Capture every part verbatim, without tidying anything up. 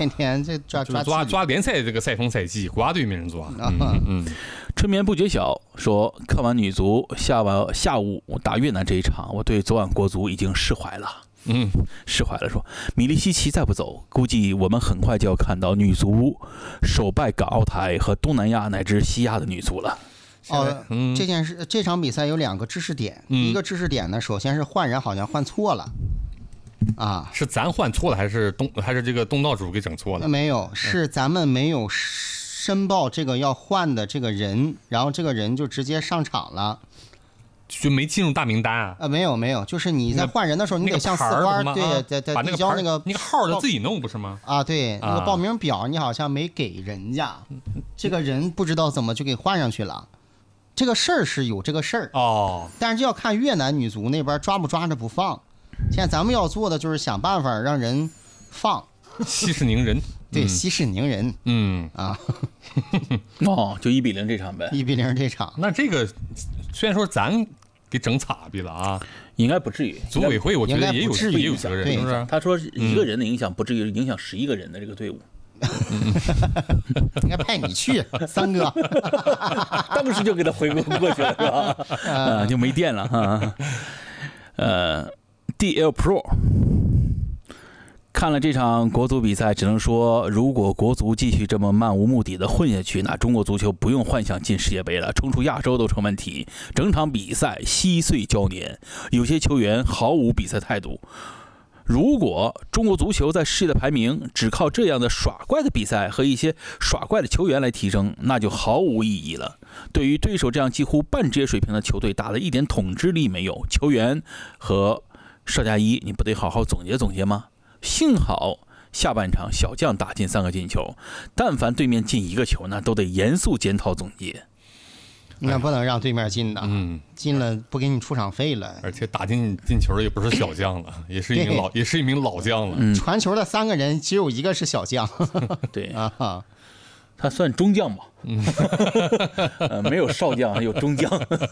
天天这抓抓抓抓联赛这个赛风赛季，国家队没人抓。嗯嗯嗯。 春眠不觉晓说，看完女足下晚下午打越南这一场，我对昨晚国足已经释怀了。 嗯， 释怀了说，米利西奇再不走，估计我们很快就要看到女足首败港澳台和东南亚乃至西亚的女足了。 哦，嗯、这件事这场比赛有两个知识点，嗯、一个知识点呢，首先是换人好像换错了。啊， 是咱换错了，还是东还是这个东道主给整错了？ 没有，是咱们没有申报这个要换的这个人，然后这个人就直接上场了， 就没进入大名单啊？ 呃，没有没有，就是你在换人的时候，你得向四花对对对， 把那个交那个那个号他自己弄不是吗？ 啊，对，那个报名表你好像没给人家，这个人不知道怎么就给换上去了。这个事儿是有这个事儿哦， 但是就要看越南女足那边抓不抓着不放。现在咱们要做的就是想办法让人放， 息事宁人。 对，息事宁人。 嗯啊， 哦，就一比零这场呗。 一比零这场， 那这个虽然说咱给整惨逼了啊， 应该不至于。 组委会我觉得也有也有责任，是不是？ 他说一个人的影响不至于影响十一个人的这个队伍。 应该派你去，三哥， 当时就给他回过过去了，是吧？啊，就没电了哈。呃 ，D L Pro 看了这场国足比赛，只能说，如果国足继续这么漫无目的的混下去，那中国足球不用幻想进世界杯了，冲出亚洲都成问题。整场比赛稀碎胶黏，有些球员毫无比赛态度。如果中国足球在世界的排名只靠这样的耍怪的比赛和一些耍怪的球员来提升，那就毫无意义了。对于对手这样几乎半职业水平的球队，打了一点统治力没有，球员和邵佳一，你不得好好总结总结吗？幸好下半场小将打进三个进球，但凡对面进一个球，那都得严肃检讨总结。 那不能让对面进的， 嗯， 进了不给你出场费了。 而且打进进球也不是小将了，也是一名老，也是一名老将了。 嗯、传球的三个人只有一个是小将， 对啊， 他算中将吧？嗯，呃，没有少将，有中将。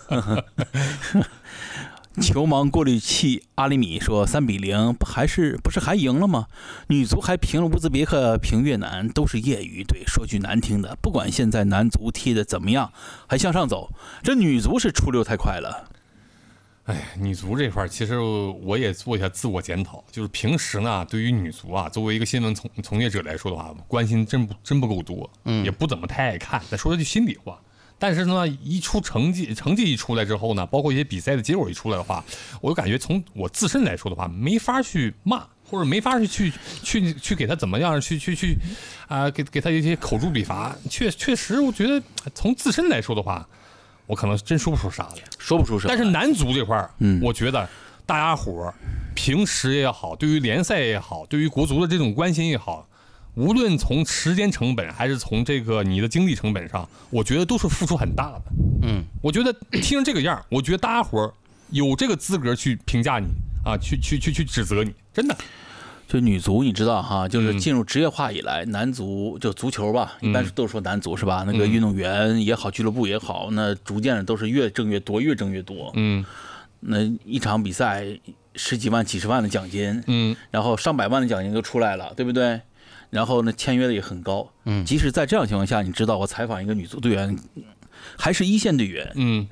球盲过滤器阿里米说：“三比零，还是不是还赢了吗？女足还平了乌兹别克，平越南，都是业余队。说句难听的，不管现在男足踢得怎么样，还向上走，这女足是出溜太快了。” 哎，女足这块其实我也做一下自我检讨，就是平时呢，对于女足啊，作为一个新闻从从业者来说的话，关心真不真不够多，嗯，也不怎么太爱看。咱说句心里话。但是呢，一出成绩，成绩一出来之后呢，包括一些比赛的结果一出来的话，我就感觉从我自身来说的话，没法去骂，或者没法去去去去给他怎么样，去去去，啊、呃，给给他一些口诛笔伐。确确实，我觉得从自身来说的话，我可能真说不出啥来， 说不出啥。 但是男足这块儿， 嗯， 我觉得大家伙平时也好，对于联赛也好，对于国足的这种关心也好。无论从时间成本还是从这个你的精力成本上，我觉得都是付出很大的。 嗯， 我觉得听成这个样，我觉得大家伙有这个资格去评价你啊，去去去去指责你，真的。 就女足，你知道哈，就是进入职业化以来，嗯、男足就足球吧，一般都说男足是吧？嗯、那个运动员也好，俱乐部也好，那逐渐都是越挣越多，越挣越多。 嗯， 那一场比赛十几万、几十万的奖金， 嗯， 然后上百万的奖金都出来了，对不对？然后呢，签约的也很高。 嗯， 即使在这样情况下，你知道我采访一个女足队员，还是一线队员。 嗯，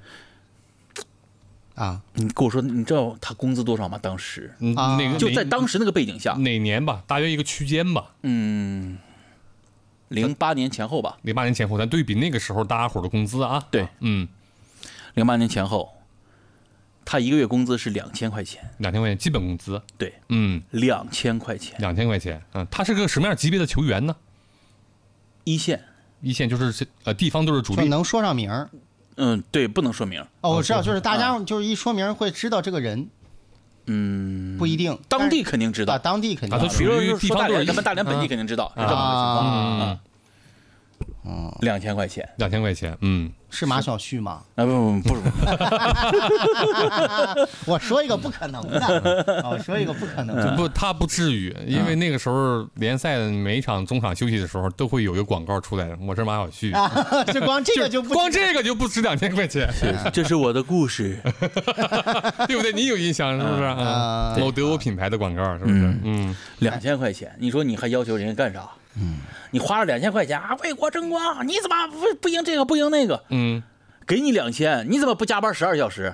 啊， 你跟我说，你知道她工资多少吗？当时啊，那个就在当时那个背景下， 哪年吧？大约一个区间吧。 嗯，零八年前后吧。 零八年前后，咱对比那个时候大家伙的工资啊。 对， 嗯， 零八年前后。他一个月工资是两千块钱， 两千块钱基本工资。 对， 嗯， 两千块钱， 两千块钱。嗯，他是个什么样级别的球员呢？ 一线， 一线就是呃地方都是主力， 能说上名儿。 嗯，对，不能说名。 哦，我知道，就是大家就是一说名会知道这个人。 嗯， 不一定， 当地肯定知道， 啊、当地肯定知道。 啊、 比如说说大连，咱们大连本地肯定知道， 啊、 是这么个情况。 啊嗯，两千块钱， 两千块钱，嗯， 是马小旭吗？ 啊，不不不不， 我说一个不可能的，我说一个不可能的， 不，他不至于，因为那个时候联赛每一场中场休息的时候都会有一个广告出来，我是马小旭， 啊，这光这个就不光这个就不值两千块钱， 这是我的故事， 对不对？你有印象是不是？啊，某德国品牌的广告是不是？嗯， 两千块钱，你说你还要求人家干啥？ 你花了两千块钱啊，为国争光，你怎么不不赢这个不赢那个？ 嗯， 给你两千，你怎么不加班十二小时？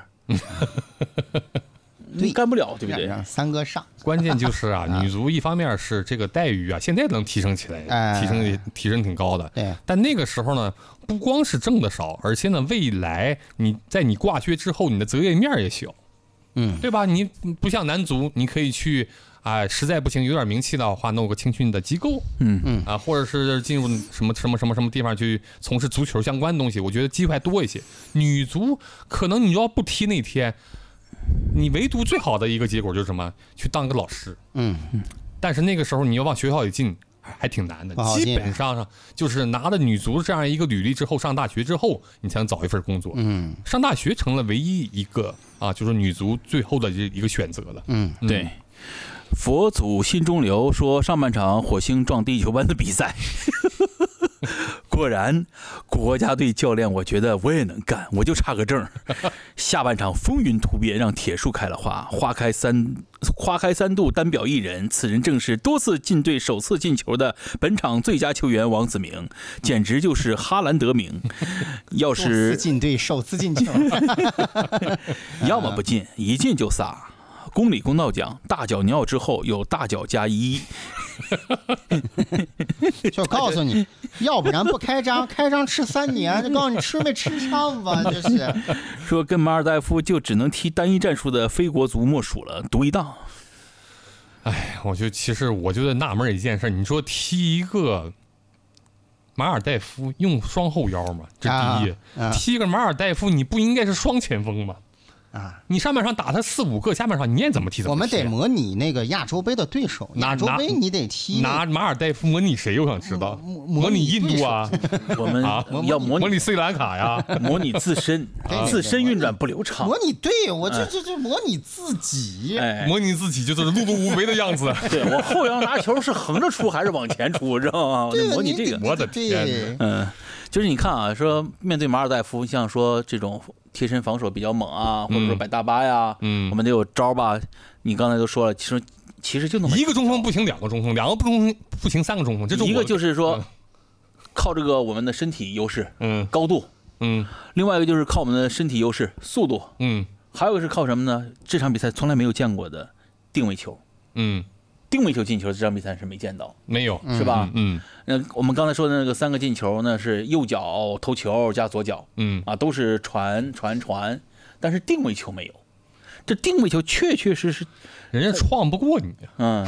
你干不了，对不对？ 让三哥上。 关键就是啊，女足一方面是这个待遇啊，现在能提升起来， 哎提升提升挺高的。 对， 但那个时候呢，不光是挣的少，而且呢，未来你在你挂靴之后，你的择业面也小， 嗯， 对吧？你不像男足，你可以去啊、呃，实在不行有点名气的话，弄个青训的机构， 嗯嗯啊，或者是进入什么什么什么什么地方去从事足球相关的东西，我觉得机会还多一些。女足可能你要不踢那天。你唯独最好的一个结果就是什么？去当个老师。 嗯， 但是那个时候你要往学校里进，还挺难的。基本上就是拿了女足这样一个履历之后，上大学之后，你才能找一份工作。 嗯， 上大学成了唯一一个啊，就是女足最后的一个选择了。 嗯， 对。佛祖心中流说，上半场火星撞地球般的比赛。果然，国家队教练，我觉得我也能干，我就差个证。下半场风云突变，让铁树开了花，花开三花开三度，单表一人，此人正是多次进队首次进球的本场最佳球员王子明，简直就是哈兰德明。要是进队首次进球， 要么不进，一进就仨。公理公道讲，大脚尿之后有大脚加一。 就告诉你，要不然不开张，开张吃三年，就告诉你吃没吃上吧，这是。 说跟马尔代夫就只能踢单一战术的非国足莫属了，独一档。 哎，我就其实我就在纳闷一件事，你说踢一个马尔代夫用双后腰吗？这第一， 啊啊、 踢个马尔代夫，你不应该是双前锋吗？啊！你上半场打他四五个，下半场你也怎么踢怎么踢？ 我们得模拟那个亚洲杯的对手，亚洲杯你得踢。 拿马尔代夫模拟谁？我想知道。模拟印度啊？ 我们要模拟模拟斯里兰卡呀？ 模拟自身，自身运转不流畅。 模拟对我这这这模拟自己， 模拟自己就是碌碌无为的样子。 对我后腰拿球是横着出还是往前出，知道吗？我模拟这个。 我的天！ 嗯，就是你看啊，说面对马尔代夫，像说这种。贴身防守比较猛啊，或者说摆大巴呀，嗯，我们得有招吧。你刚才都说了，其实其实就那么一个中锋不行，两个中锋，两个不中不行，三个中锋。这一个就是说、嗯、靠这个我们的身体优势，嗯，高度，嗯，另外一个就是靠我们的身体优势，速度，嗯，还有一个是靠什么呢？这场比赛从来没有见过的定位球，嗯。定位球进球这场比赛是没见到， 没有是吧？ 嗯， 那我们刚才说的那个三个进球呢，是右脚头球加左脚，嗯啊，都是传传传，但是定位球没有。这定位球确确实实， 人家撞不过你， 嗯，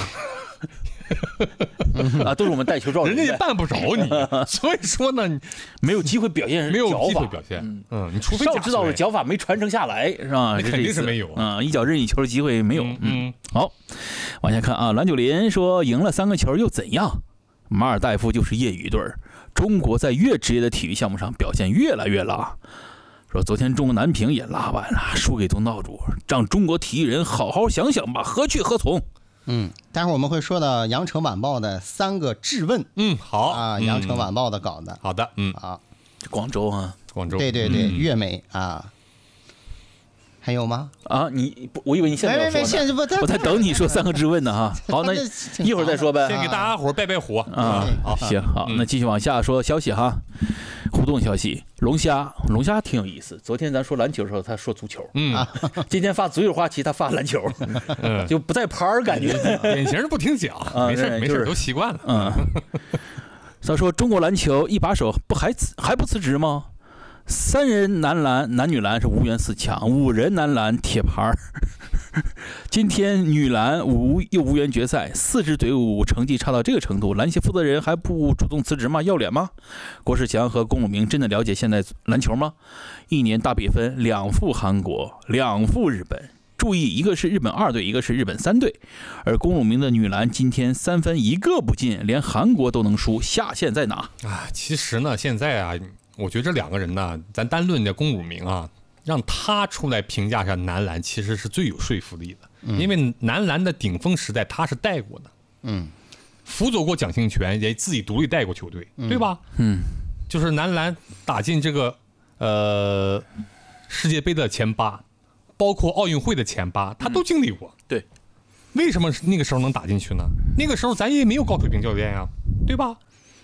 啊，都是我们带球照， 人家也办不着你，所以说呢， 没有机会表现， 没有机会表现，嗯，嗯你除非少知道的脚法没传承下来，是吧？ 肯定是没有， 啊，一脚任意球的机会没有，嗯，好。往下看啊，蓝九林说赢了三个球又怎样？马尔代夫就是业余队，中国在越职业的体育项目上表现越来越拉。说昨天中国男乒也拉完了，输给东道主，让中国体育人好好想想吧，何去何从？ 嗯，待会儿我们会说到羊城晚报的三个质问。 嗯，好啊，羊城晚报的搞的。 好的，嗯， 好， 广州啊， 广州， 对对对，粤美啊。还有吗？ 啊，你不，我以为你现在要说呢，我在等你说三个质问呢哈。好，那一会儿再说呗。 先给大家伙拜拜火啊。好，行，好，那继续往下说消息哈。互动消息，龙虾，龙虾挺有意思。昨天咱说篮球的时候，他说足球，嗯，今天发足球话题，他发篮球，就不带拍儿感觉。 典型不听讲，没事没事，都习惯了。 嗯。他说中国篮球一把手不还还不辞职吗？三人男篮、男女篮是无缘四强，五人男篮铁牌。今天女篮无又无缘决赛，四支队伍成绩差到这个程度，篮协负责人还不主动辞职吗？要脸吗？郭士强和龚汝明真的了解现在篮球吗？一年大比分两负韩国，两负日本。注意，一个是日本二队，一个是日本三队。而龚汝明的女篮今天三分一个不进，连韩国都能输，下限在哪？ 啊，其实呢，现在啊。我觉得这两个人呢，咱单论这龚汝明啊，让他出来评价一下男篮，其实是最有说服力的。嗯、因为男篮的顶峰时代他是带过的，嗯，辅佐过蒋兴权，也自己独立带过球队，嗯、对吧？嗯，就是男篮打进这个呃世界杯的前八，包括奥运会的前八，他都经历过。 嗯、对， 为什么那个时候能打进去呢？那个时候咱也没有高水平教练呀，对吧？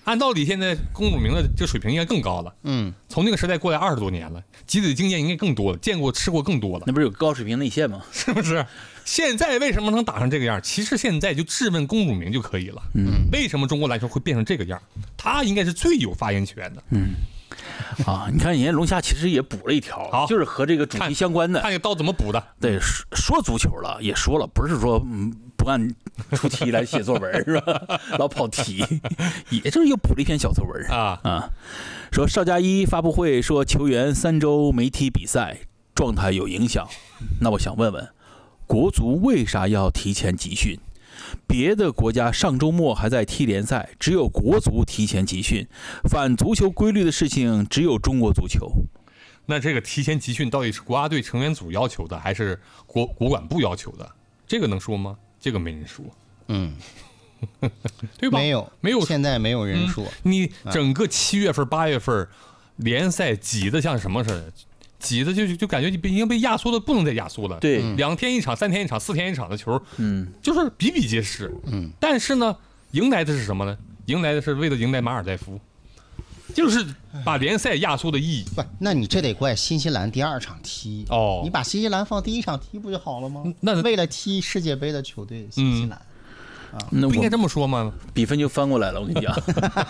按道理现在公主名的这水平应该更高了。 嗯， 从那个时代过来二十多年了，积累的经验应该更多了，见过吃过更多了， 那不是有高水平内线吗？ 是不是？现在为什么能打成这个样？其实现在就质问公主名就可以了。 嗯， 为什么中国篮球会变成这个样？他应该是最有发言权的。 嗯。啊，你看人家龙虾其实也补了一条，就是和这个主题相关的。 看这个刀怎么补的？ 对，说足球了，也说了，不是说嗯不按出题来写作文是吧？老跑题，也就是又补了一篇小作文啊啊。说邵佳一发布会说球员三周没踢比赛，状态有影响。那我想问问，国足为啥要提前集训？别的国家上周末还在踢联赛，只有国足提前集训，反足球规律的事情只有中国足球。 那这个提前集训到底是国家队成员组要求的，还是国国管部要求的？这个能说吗？这个没人说。 嗯， 对吧？ 没有， 没有， 现在没有人说。 嗯、你整个七月份、八月份联赛挤得像什么似的？挤的就就感觉已经被压缩的不能再压缩了。 对， 两天一场、三天一场、四天一场的球， 嗯， 就是比比皆是。 嗯， 但是呢，迎来的是什么呢？迎来的是为了迎来马尔代夫，就是把联赛压缩的意义。 不，那你这得怪新西兰第二场踢哦， 你把新西兰放第一场踢不就好了吗？ 那为了踢世界杯的球队新西兰。嗯啊、那不应该这么说吗？ 比分就翻过来了，我跟你讲，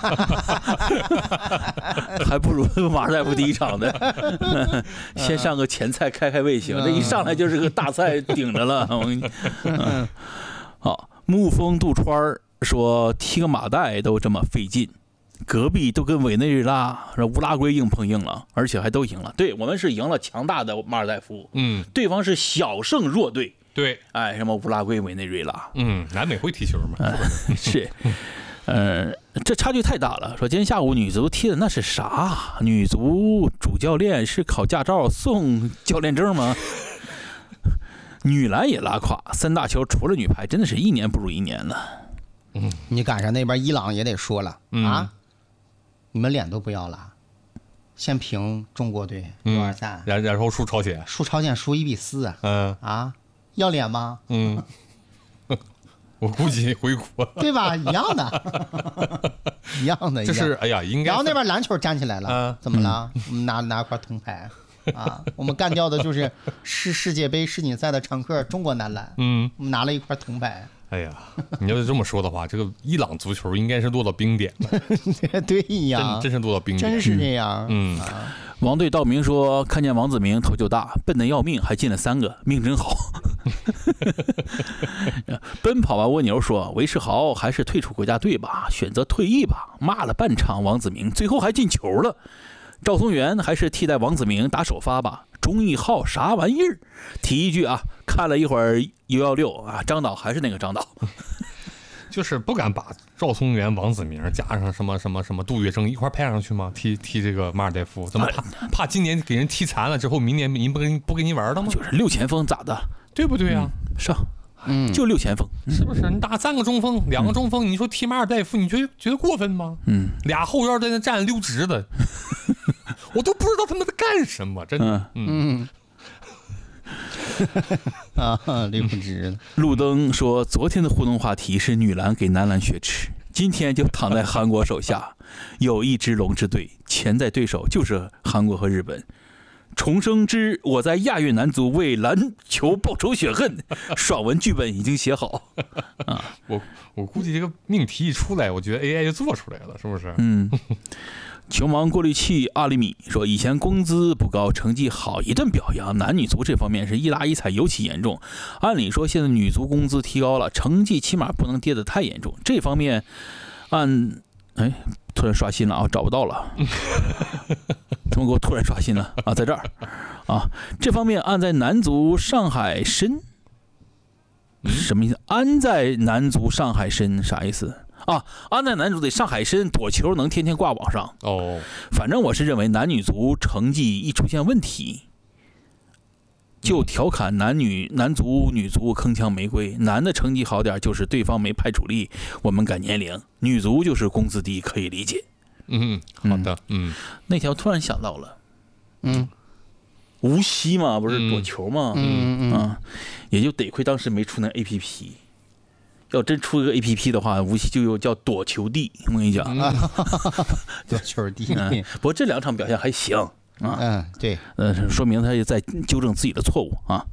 还不如马尔代夫第一场的，先上个前菜开开胃行，这一上来就是个大菜顶着了。我跟你，嗯，好，沐风杜川说踢个马代都这么费劲，隔壁都跟委内瑞拉、乌拉圭硬碰硬了，而且还都赢了。对，我们是赢了强大的马尔代夫， 嗯， 对方是小胜弱队。 对， 哎，什么乌拉圭、委内瑞拉， 嗯，南美会踢球吗？ 呃、是，呃，这差距太大了。说今天下午女足踢的那是啥？女足主教练是考驾照送教练证吗？女篮也拉垮，三大球除了女排，真的是一年不如一年了。 嗯，你赶上那边伊朗也得说了、 嗯、 啊，你们脸都不要了，先平中国队六二三， 然然后输朝鲜， 输朝鲜输一比四啊， 嗯啊。要脸吗？ 嗯，我估计回国， 对吧？一样的，一样的。 就是哎呀，应该。 然后那边篮球站起来了， 嗯、 怎么了？我们拿拿块铜牌啊！我们干掉的就是世世界杯世锦赛的常客中国男篮， 嗯， 我们拿了一块铜牌。 哎呀，你要是这么说的话，这个伊朗足球应该是落到冰点了。 对呀， 真真是落到冰点， 真是这样。 嗯。 啊王队道明说：“看见王子明头就大，笨得要命，还进了三个，命真好。”奔跑吧蜗牛说：“韦世豪还是退出国家队吧，选择退役吧。”骂了半场王子明，最后还进球了。赵松元还是替代王子明打首发吧。钟义浩啥玩意儿？提一句啊，看了一会儿 U 一六啊，张导还是那个张导。 就是不敢把赵松元、王子明加上什么什么什么杜月笙一块派上去吗？踢踢这个马尔代夫，怎么怕怕今年给人踢残了之后，明年您不跟不跟您玩了吗？ 就是六前锋咋的， 对不对啊？ 嗯、上， 嗯， 就六前锋， 是不是？你打三个中锋，两个中锋，你说踢马尔代夫，你觉得觉得过分吗？ 嗯， 俩后腰在那站溜直的，我都不知道他们在干什么，真的，嗯。 嗯啊，溜直。 路灯说，昨天的互动话题是女篮给男篮雪耻，今天就躺在韩国手下。有一支龙之队，潜在对手就是韩国和日本。重生之我在亚运男足为篮球报仇雪恨，爽文剧本已经写好。啊， 我我估计这个命题一出来，我觉得 A I 就做出来了，是不是？ 嗯。球盲过滤器阿里米说，以前工资不高，成绩好一顿表扬，男女足这方面是一拉一踩尤其严重。按理说现在女足工资提高了，成绩起码不能跌得太严重。这方面按哎突然刷新了啊，找不到了，怎么给我突然刷新了啊？在这儿啊，这方面按在男足上海申什么意思？安在男足上海申啥意思？啊，安在男足得上海申躲球能天天挂网上哦。 反正我是认为男女足成绩一出现问题，就调侃男女男足女足铿锵玫瑰，男的成绩好点就是对方没派主力，我们赶年龄；女足就是工资低，可以理解。 嗯，好的，嗯，嗯那条突然想到了， 嗯， 无锡嘛，不是躲球嘛， 嗯嗯嗯，也就得亏当时没出那 A P P。 要真出一个 A P P 的话，无锡就有叫躲球帝。我跟你讲， 躲球帝。 嗯，不过这两场表现还行啊。 嗯，对， 呃，说明他也在纠正自己的错误啊。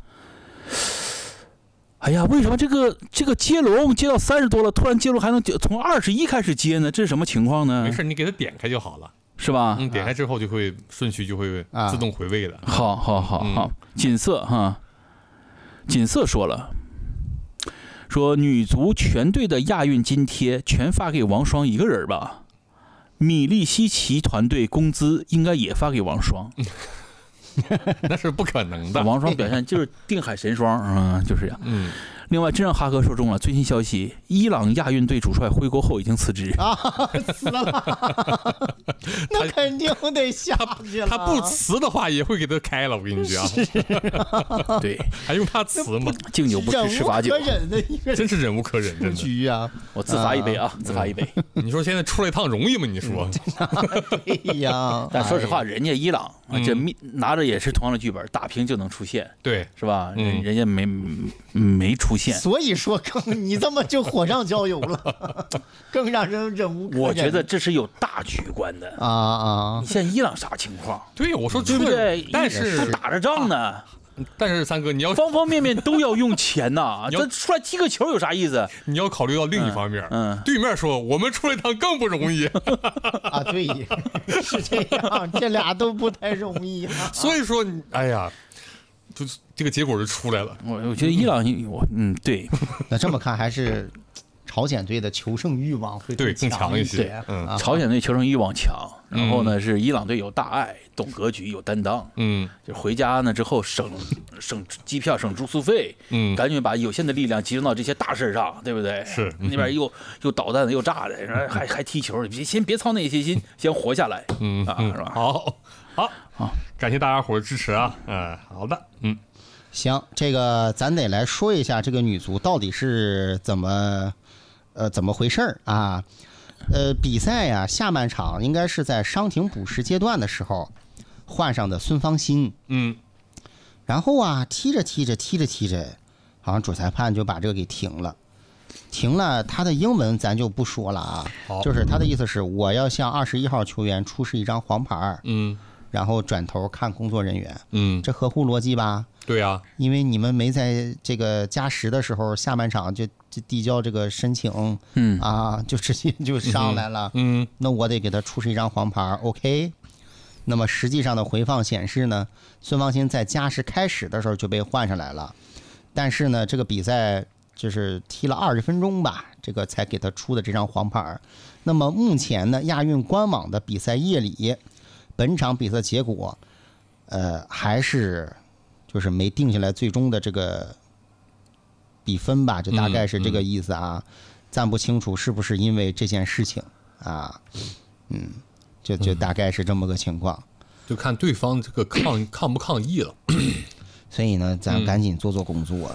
哎呀，为什么这个这个接龙接到三十多了，突然接龙还能从二十一开始接呢？这是什么情况呢？ 没事，你给他点开就好了， 是吧？ 嗯，点开之后就会顺序就会自动回位的。 啊、好，好，好，好。锦瑟哈，锦瑟说了，说女足全队的亚运津贴全发给王霜一个人吧？米利西奇团队工资应该也发给王霜。 那是不可能的。 王霜表现就是定海神霜，嗯，就是这样。 嗯。 另外，真让哈哥说中了。最新消息，伊朗亚运队主帅回国后已经辞职啊，死了，那肯定得下去了。 他不辞的话，也会给他开了。我跟你讲， 对， 还用他辞吗？ 敬酒不吃吃罚酒， 真是忍无可忍，真的。啊， 我自罚一杯啊，自罚一杯。 你说现在出来一趟容易吗？你说？ 对呀。 但说实话，人家伊朗这拿着也是同样的剧本，打平就能出线， 对， 是吧？人人家没没出现。 所以说更你这么就火上浇油了，更让人忍无可忍。 我觉得这是有大局观的啊啊！ 你现在伊朗啥情况？ 对，我说对不对？ 但是都打着仗呢。 但是三哥，你要方方面面都要用钱呐。这出来踢个球有啥意思？ 你要考虑到另一方面， 嗯，嗯对面说我们出来一趟更不容易啊，对，是这样，这俩都不太容易、啊。 所以说，哎呀。就这个结果就出来了。 我我觉得伊朗，我嗯对， 那这么看还是朝鲜队的求胜欲望会对更强一些。 嗯，朝鲜队求胜欲望强，然后呢是伊朗队有大爱、懂格局、有担当。 嗯， 就回家呢之后省省机票、省住宿费， 嗯， 赶紧把有限的力量集中到这些大事上，对不对？ 是那边又又导弹的又炸的，还还踢球，别先别操那些心，先活下来。 嗯啊，是吧？ 好。好，好，感谢大家伙的支持啊！嗯，好的，嗯， 行，这个咱得来说一下这个女足到底是怎么，呃，怎么回事儿啊？呃，比赛呀、啊，下半场应该是在伤停补时阶段的时候换上的孙芳欣， 嗯， 然后啊，踢着踢着踢着踢着，好像主裁判就把这个给停了。停了，他的英文咱就不说了啊，就是他的意思是我要向二十一号球员出示一张黄牌， 嗯。 然后转头看工作人员， 嗯， 这合乎逻辑吧？ 对呀、啊， 因为你们没在这个加时的时候，下半场就就递交这个申请， 嗯啊，就直接就上来了， 嗯， 那我得给他出示一张黄牌 ，OK？ 那么实际上的回放显示呢，孙芳欣在加时开始的时候就被换上来了，但是呢，这个比赛就是踢了二十分钟吧，这个才给他出的这张黄牌。那么目前呢，亚运官网的比赛页里。本场比赛结果，呃，还是就是没定下来最终的这个比分吧，就大概是这个意思啊。嗯嗯、暂不清楚是不是因为这件事情啊，嗯，就就大概是这么个情况， 就看对方这个抗抗不抗议了。 所以呢，咱赶紧做做工作。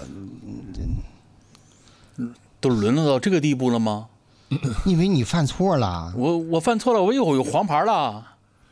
嗯、都沦落到这个地步了吗？ 因为你犯错了。 我我犯错了，我有有黄牌了。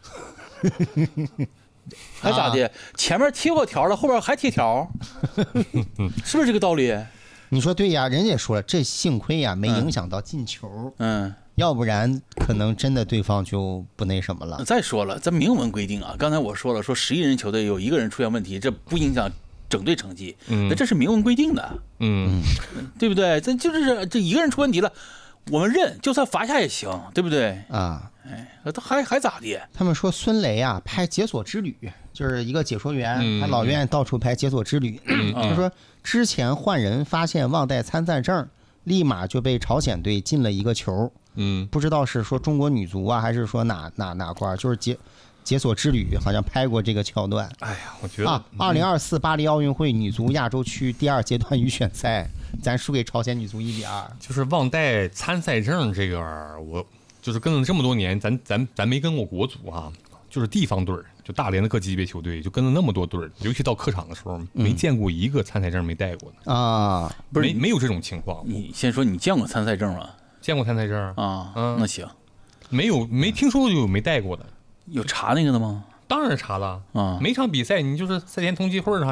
还咋的？前面贴过条了，后边还贴条，是不是这个道理？ 你说对呀，人家也说了，这幸亏呀没影响到进球， 嗯， 要不然可能真的对方就不那什么了。 再说了，咱明文规定啊，刚才我说了，说十一人球队有一个人出现问题，这不影响整队成绩， 嗯， 那这是明文规定的， 嗯， 对不对？这就是这一个人出问题了，我们认，就算罚下也行，对不对？ 啊。 哎，他还还咋的？ 他们说孙雷啊拍解锁之旅，就是一个解说员， 嗯、 他老愿意到处拍解锁之旅。 嗯、 他说之前换人发现忘带参赛证，立马就被朝鲜队进了一个球。 嗯， 不知道是说中国女足啊，还是说哪哪哪块，就是解解锁之旅好像拍过这个桥段。 哎呀，我觉得啊，二零二四巴黎奥运会女足亚洲区第二阶段预选赛，咱输给朝鲜女足一比二。 就是忘带参赛证这个，我。就是跟了这么多年，咱咱咱没跟过国足啊，就是地方队儿，就大连的各级别球队，就跟了那么多队儿，尤其到客场的时候，没见过一个参赛证没带过的啊， 不是没没有这种情况。 你先说你见过参赛证吗？ 见过参赛证啊，嗯，那行， 没有没听说过就有没带过的， 有查那个的吗？ 当然查了啊， 每场比赛你就是赛前通气会上，你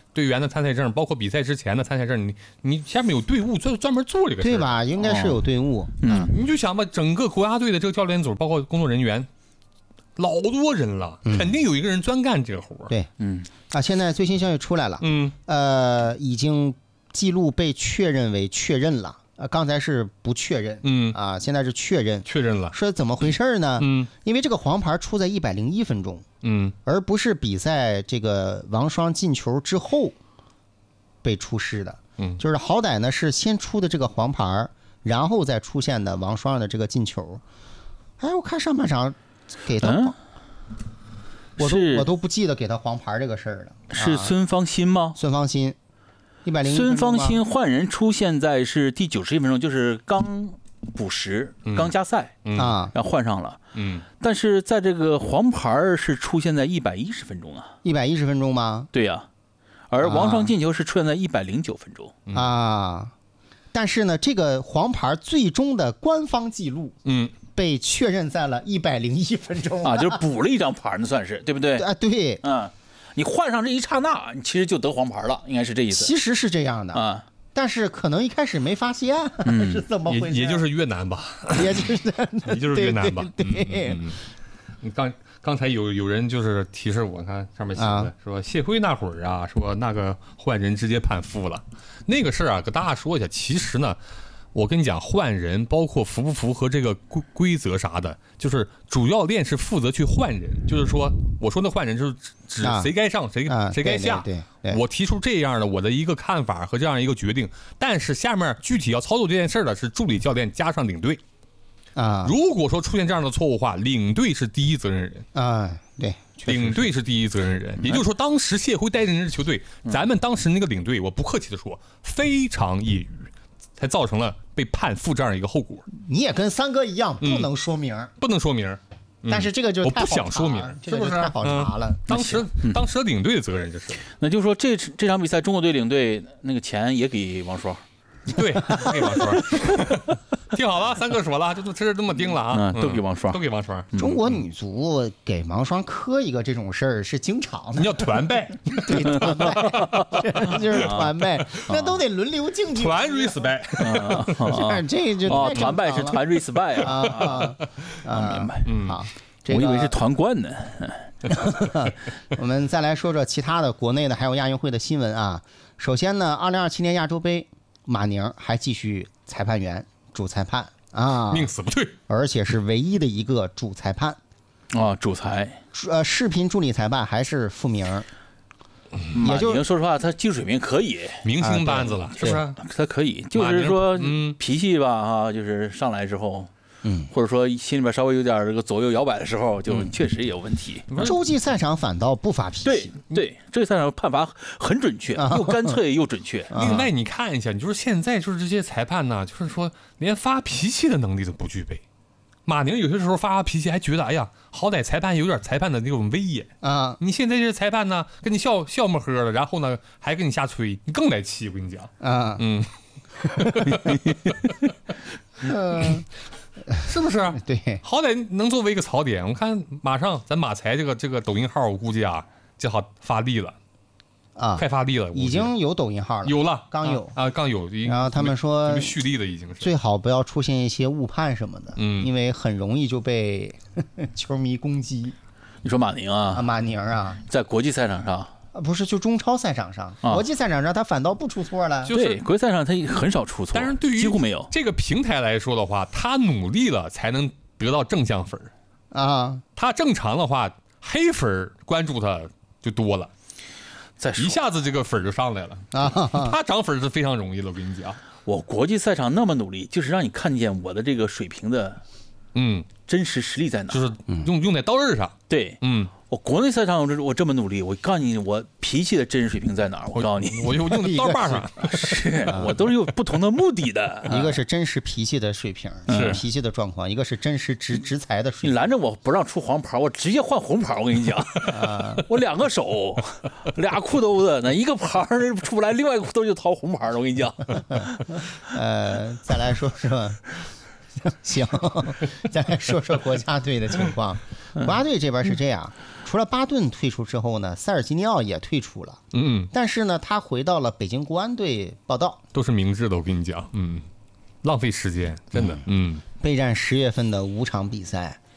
队员的参赛证，包括比赛之前的参赛证，你你下面有队伍专专门做这个事， 对吧？应该是有队伍。 嗯， 你就想吧，整个国家队的这个教练组，包括工作人员，老多人了， 嗯、 肯定有一个人专干这个活。 对， 嗯啊，现在最新消息出来了， 嗯， 呃，已经记录被确认为确认了。呃，刚才是不确认， 嗯啊，现在是确认， 确认了。 说怎么回事呢？ 嗯， 因为这个黄牌出在一百零一分钟， 嗯， 而不是比赛这个王霜进球之后被出示的。 嗯， 就是好歹呢是先出的这个黄牌，然后再出现的王霜的这个进球。哎，我看上半场给他， 嗯、 我都我都不记得给他黄牌这个事儿了。 是孙芳欣吗？ 啊、孙芳欣。一百零一孙芳欣换人出现在是第九十一分钟，就是刚补时、 嗯、 刚加赛、 嗯、啊， 然后换上了。 嗯， 但是在这个黄牌是出现在一百一十分钟啊。 一百一十分钟吗？ 对呀、啊，而王霜进球是出现在一百零九分钟、 嗯、啊。但是呢，这个黄牌最终的官方记录， 嗯， 被确认在了一百零一分钟啊，就是补了一张牌，那算是对不对？ 啊，对， 嗯。你换上这一刹那，你其实就得黄牌了，应该是这意思。 其实是这样的啊， 但是可能一开始没发现、嗯、是怎么回事？ 也, 也就是越南吧， 也就是也就是越南吧。 对对对， 嗯嗯嗯、刚刚才有有人就是提示我，看上面写的、啊、说谢辉那会儿啊，说那个换人直接判负了，那个事儿啊，跟大家说一下。其实呢，我跟你讲，换人包括符不符合这个规规则啥的，就是主教练是负责去换人，就是说我说那换人就是指谁该上谁、啊、谁该下。 对对对对， 我提出这样的我的一个看法和这样一个决定，但是下面具体要操作这件事的是助理教练加上领队。 啊， 如果说出现这样的错误话，领队是第一责任人啊，对， 领队是第一责任人。也就是说，当时谢辉带领这支球队， 嗯、 咱们当时那个领队，我不客气的说，非常业余。才造成了被判负这样一个后果。 你也跟三哥一样，不能说明， 嗯、不能说明。嗯、 但是这个就我不想说明， 是不是太好查了？嗯、 当时、嗯、当时领队的责任这是。 那就是说这这场比赛中国队领队那个钱也给王霜。 对，给王霜。听好了，三哥说了，这都这这么定了啊， 嗯、都给王霜， 都给王霜。 中国女足给王霜磕一个这种事儿是经常的， 你叫团败， 对，团败，就是团败，那都得轮流竞技。 团 respect， 这就哦，团败是团 respect 啊啊啊，明白？ 嗯，好， 我以为是团冠呢。 我们再来说说其他的国内的还有亚运会的新闻啊。首先呢，二零二七年亚洲杯，马宁还继续裁判员。主裁判啊， 宁死不退， 而且是唯一的一个主裁判啊，主裁， 呃，视频助理裁判还是付明， 也就说实话，他技术水平可以， 明星班子了，啊、是不是？ 他可以，就是说，嗯，脾气吧，啊，就是上来之后。嗯，或者说心里边稍微有点这个左右摇摆的时候，就确实也有问题。 嗯、洲际赛场反倒不发脾气， 对对，洲际赛场判罚很准确，又干脆又准确。 另外，你看一下，你就是现在就是这些裁判呢，就是说连发脾气的能力都不具备。马宁有些时候发脾气还觉得，哎呀，好歹裁判有点裁判的那种威严啊。 你现在这裁判呢，跟你笑笑么呵的，然后呢还跟你瞎吹，你更来气。我跟你讲啊， 嗯， 嗯。 是不是？ 对， 好歹能作为一个槽点。我看马上咱马才这个这个抖音号，我估计啊，就好发力了啊， 快发力了， 已经有抖音号了， 有了， 刚有啊，刚有。 然后他们说蓄力的已经是最好不要出现一些误判什么的， 嗯， 因为很容易就被呵呵球迷攻击。 你说马宁啊？ 啊，马宁啊， 在国际赛场上。 不是，就中超赛场上，啊、国际赛场上他反倒不出错了。 就是对，国际赛场他很少出错， 但是对于几乎没有这个平台来说的话，他努力了才能得到正向粉啊。 他正常的话，黑粉关注他就多了， 再一下子这个粉就上来了啊。 他涨粉是非常容易的，我跟你讲。 我国际赛场那么努力，就是让你看见我的这个水平的， 嗯， 真实实力在哪， 就是用、嗯、用在刀刃上。 对， 嗯。 我国内赛场我我这么努力，我告诉你，我脾气的真实水平在哪儿？我告诉你， 我就用在刀把上， 是我都是有不同的目的的。 一个是真实脾气的水平，是脾气的状况；一个是真实执执裁的水平。 你拦着我不让出黄牌，我直接换红牌。我跟你讲，我两个手，俩裤兜子，那一个牌出不来，另外一个裤兜就掏红牌了。我跟你讲。 呃，再来说说。 行，再来说说国家队的情况。国家队这边是这样，除了巴顿退出之后呢，塞尔吉尼奥也退出了。 嗯， 但是呢，他回到了北京国安队报道， 都是明智的，我跟你讲，嗯，浪费时间，真的，嗯。 备战十月份的五场比赛，